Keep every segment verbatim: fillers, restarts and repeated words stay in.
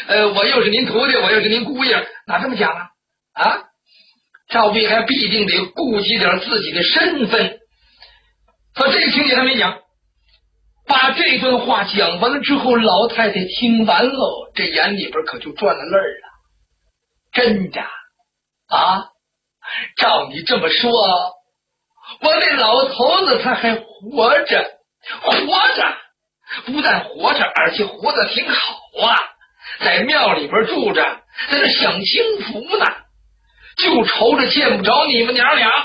呃，我又是您徒弟，我又是您姑爷，哪这么讲啊？啊，赵弼还必定得顾及点自己的身份。可这个情节他没讲。把这段话讲完了之后，老太太听完了，这眼里边可就转了泪了。真的啊？照你这么说，我那老头子他还活着，活着，不但活着，而且活得挺好啊，在庙里边住着，在那享清福呢，就愁着见不着你们娘俩。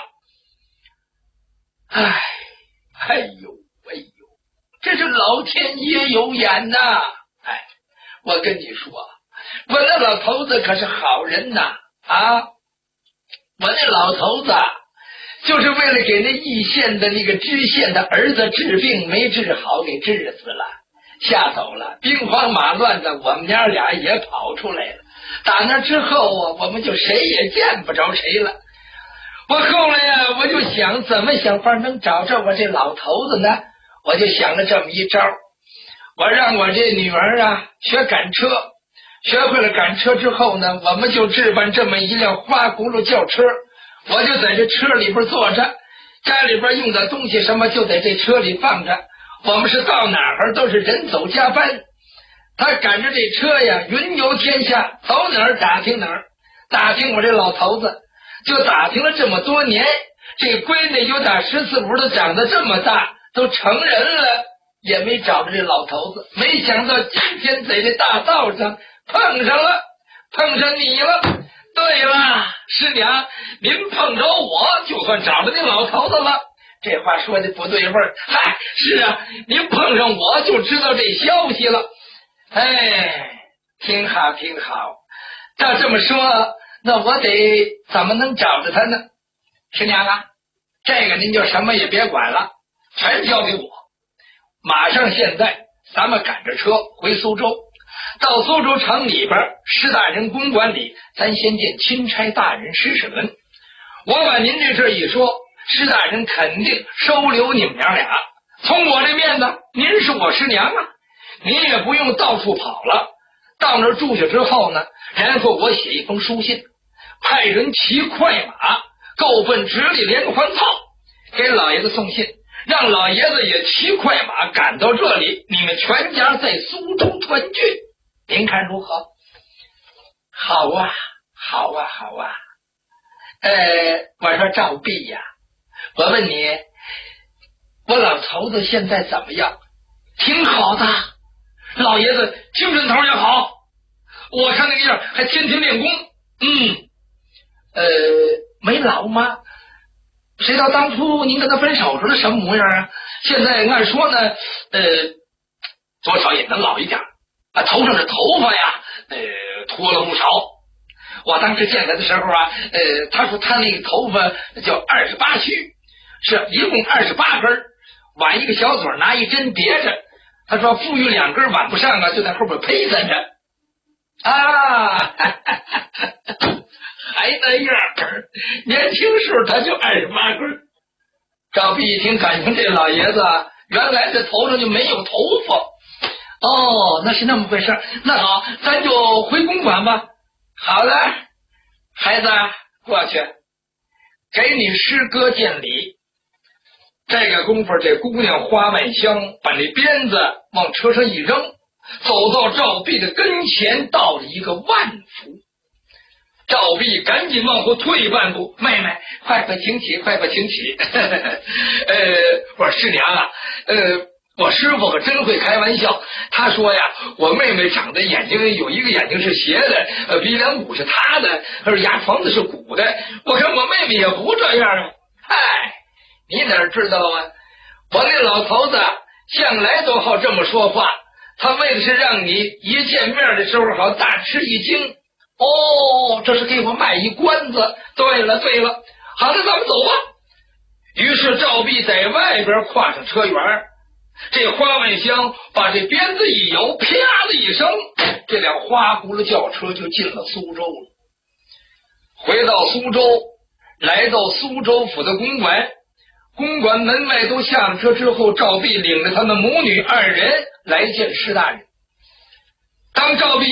哎，哎呦哎呦，这是老天爷有眼呐！哎，我跟你说，我那老头子可是好人呐！啊，我那老头子就是为了给那义县的那个知县的儿子治病没治好，给治死了，吓走了，兵荒马乱的，我们娘俩也跑出来了。打那之后啊，我们就谁也见不着谁了。我后来呀、啊，我就想怎么想法能找着我这老头子呢？我就想了这么一招，我让我这女儿啊学赶车，学会了赶车之后呢，我们就置办这么一辆花轱辘轿车，我就在这车里边坐着，家里边用的东西什么就在这车里放着，我们是到哪儿都是人走家班。他赶着这车呀，云游天下，走哪儿打听哪儿，打听我这老头子，就打听了这么多年，这闺女有打十四五的，长得这么大，都成人了，也没找着这老头子。没想到今天在这大道上碰上了，碰上你了。对了，师娘，您碰着我，就算找着那老头子了。这话说的不对味儿。嗨，是啊，您碰上我就知道这消息了。哎，挺好挺好。照这么说，那我得怎么能找着他呢？师娘啊，这个您就什么也别管了，全交给我。马上现在咱们赶着车回苏州，到苏州城里边施大人公馆里，咱先见钦差大人施世文。我把您这事一说，施大人肯定收留你们娘俩。从我这面子，您是我师娘啊，您也不用到处跑了。到那儿住下之后呢，然后我写一封书信，派人骑快马够奔直隶连环炮给老爷子送信，让老爷子也骑快马赶到这里，你们全家在苏州团聚，您看如何？好啊好啊好啊。呃，我说赵弼呀，我问你，我老头子现在怎么样？挺好的，老爷子精神头也好，我看那个样还天天练功。嗯，呃，没老吗？谁知道当初您跟他分手时的什么模样啊？现在按说呢，呃，多少也能老一点啊，头上的头发呀，呃，脱了不少。我当时见他的时候啊，呃，他说他那个头发叫二十八须，是一共二十八根，挽一个小嘴拿一针别着。他说富裕两根挽不上啊，就在后边陪着着。啊，哈哈哈哈，还那样，年轻时候他就二十八根。赵弼一听，感情这老爷子原来这头上就没有头发。哦，那是那么回事。那好，咱就回公馆吧。好了，孩子，过去给你师哥见礼。这个功夫，这姑娘花万香把这鞭子往车上一扔，走到赵弼的跟前，到了一个万福。赵弼赶紧往后退半步，妹妹，快快请起，快快请起。呃，我说师娘啊，呃，我师傅可真会开玩笑。他说呀，我妹妹长得眼睛有一个眼睛是斜的，呃，鼻梁骨是塌的，而牙床子是鼓的。我看我妹妹也不这样啊。嗨，你哪知道啊？我那老头子向来都好这么说话，他为的是让你一见面的时候好大吃一惊。哦，这是给我卖一关子。对了对了，好的，咱们走吧。于是赵弼在外边跨上车辕，这花万香把这鞭子一摇，啪的一声，这辆花轱辘轿车就进了苏州了。回到苏州，来到苏州府的公馆，公馆门外都下了车之后，赵弼领着他们母女二人来见施大人。当赵弼